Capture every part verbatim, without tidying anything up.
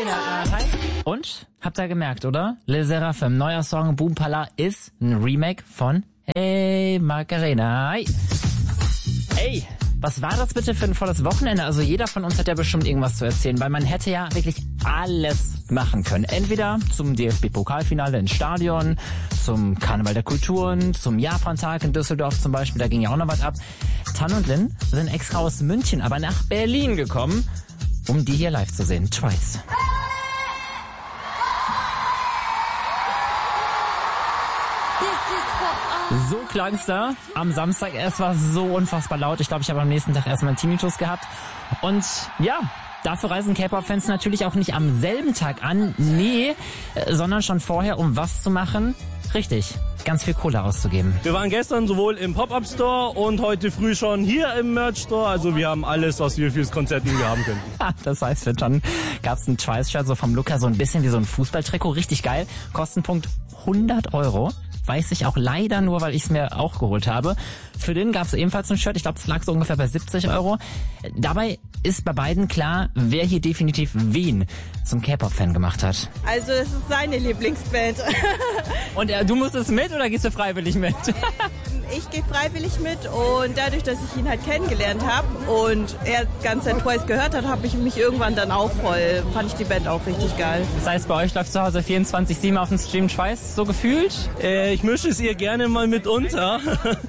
Ja, hi. Und? Habt ihr gemerkt, oder? Le Seraphim, neuer Song Boom Pala ist ein Remake von Hey Macarena. Hi. Ey, was war das bitte für ein volles Wochenende? Also jeder von uns hat ja bestimmt irgendwas zu erzählen, weil man hätte ja wirklich alles machen können. Entweder zum D F B-Pokalfinale ins Stadion, zum Karneval der Kulturen, zum Japantag in Düsseldorf zum Beispiel, da ging ja auch noch was ab. Tan und Lin sind extra aus München, aber nach Berlin gekommen, um die hier live zu sehen. Twice. So klang's da am Samstag. Es war so unfassbar laut. Ich glaube, ich habe am nächsten Tag erstmal einen Tinnitus gehabt. Und ja, dafür reisen K-Pop-Fans natürlich auch nicht am selben Tag an. Nee, sondern schon vorher, um was zu machen? Richtig, ganz viel Kohle auszugeben. Wir waren gestern sowohl im Pop-Up-Store und heute früh schon hier im Merch-Store. Also wir haben alles, was wir fürs Konzert hier haben können. Das heißt, für John gab's ein Twice-Shirt so vom Look her, so ein bisschen wie so ein Fußballtrikot. Richtig geil. Kostenpunkt hundert Euro. Weiß ich auch leider nur, weil ich es mir auch geholt habe. Für den gab es ebenfalls ein Shirt. Ich glaube, es lag so ungefähr bei siebzig Euro. Dabei ist bei beiden klar, wer hier definitiv wen zum K-Pop-Fan gemacht hat. Also es ist seine Lieblingsband. Und äh, du musstest mit oder gehst du freiwillig mit? Ich gehe freiwillig mit und dadurch, dass ich ihn halt kennengelernt habe und er ganz Zeit Twice gehört hat, habe ich mich irgendwann dann auch voll, fand ich die Band auch richtig geil. Das heißt, bei euch läuft zu Hause vierundzwanzig sieben auf dem Stream Twice, so gefühlt? Äh, ich mische es ihr gerne mal mit unter,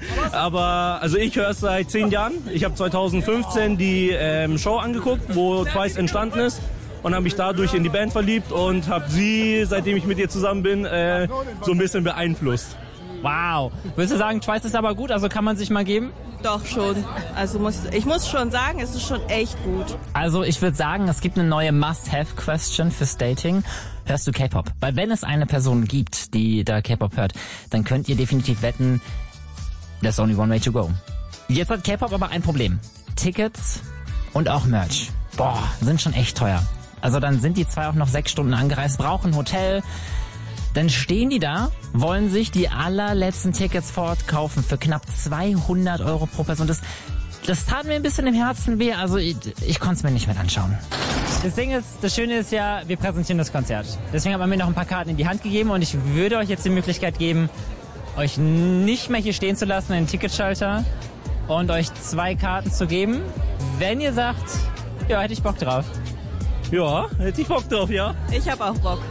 aber also ich höre es seit zehn Jahren. Ich habe zweitausendfünfzehn die ähm, Show angeguckt, wo Twice entstanden ist. Und habe mich dadurch in die Band verliebt und habe sie, seitdem ich mit ihr zusammen bin, äh, so ein bisschen beeinflusst. Wow. Würdest du sagen, Twice ist aber gut, also kann man sich mal geben? Doch schon. Also muss, ich muss schon sagen, es ist schon echt gut. Also ich würde sagen, es gibt eine neue Must-Have-Question fürs Dating. Hörst du K-Pop? Weil wenn es eine Person gibt, die da K-Pop hört, dann könnt ihr definitiv wetten, there's only one way to go. Jetzt hat K-Pop aber ein Problem. Tickets und auch Merch. Boah, sind schon echt teuer. Also dann sind die zwei auch noch sechs Stunden angereist, brauchen ein Hotel. Dann stehen die da, wollen sich die allerletzten Tickets fortkaufen für knapp zweihundert Euro pro Person. Das, das tat mir ein bisschen im Herzen weh, also ich, ich konnte es mir nicht mit anschauen. Das Ding ist, das Schöne ist ja, wir präsentieren das Konzert. Deswegen hat man mir noch ein paar Karten in die Hand gegeben und ich würde euch jetzt die Möglichkeit geben, euch nicht mehr hier stehen zu lassen, in den Ticketschalter und euch zwei Karten zu geben, wenn ihr sagt, ja, hätte ich Bock drauf. Ja, hätte ich Bock drauf, ja. Ich habe auch Bock.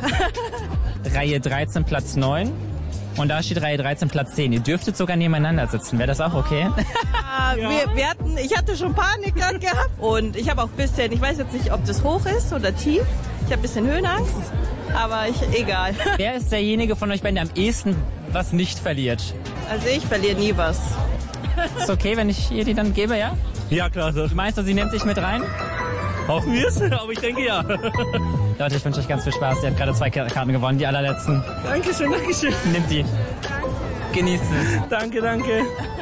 Reihe dreizehn, Platz neun. Und da steht Reihe dreizehn, Platz zehn. Ihr dürftet sogar nebeneinander sitzen. Wäre das auch okay? Ja, wir, wir hatten, ich hatte schon Panik gerade gehabt. Und ich habe auch ein bisschen, ich weiß jetzt nicht, ob das hoch ist oder tief. Ich habe ein bisschen Höhenangst. Aber ich, egal. Wer ist derjenige von euch beiden, der am ehesten was nicht verliert? Also ich verliere nie was. Ist okay, wenn ich ihr die dann gebe, ja? Ja, klar. Du meinst, sie nimmt dich mit rein? Hoffen wir es, aber ich denke ja. Leute, ich wünsche euch ganz viel Spaß. Ihr habt gerade zwei Karten gewonnen, die allerletzten. Dankeschön, Dankeschön. Nimmt die. Genießt es. Danke, danke.